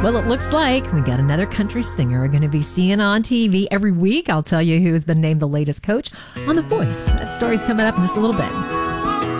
Well, it looks like we got another country singer we're going to be seeing on TV every week. I'll tell you who has been named the latest coach on The Voice. That story's coming up in just a little bit.